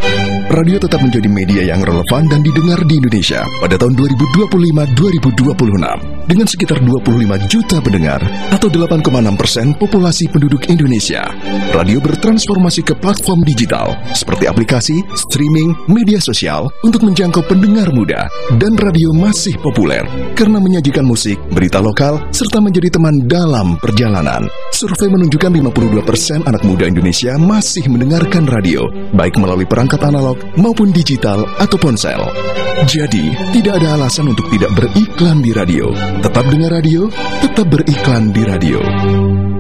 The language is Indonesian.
Radio tetap menjadi media yang relevan dan didengar di Indonesia pada tahun 2025-2026 dengan sekitar 25 juta pendengar atau 8,6% populasi penduduk Indonesia. Radio bertransformasi ke platform digital seperti aplikasi, streaming, media sosial untuk menjangkau pendengar muda, dan radio masih populer karena menyajikan musik, berita lokal, serta menjadi teman dalam perjalanan. Survei menunjukkan 52% anak muda Indonesia masih mendengarkan radio, baik melalui perangkat analog maupun digital atau ponsel. Jadi, tidak ada alasan untuk tidak beriklan di radio. Tetap dengar radio, tetap beriklan di radio.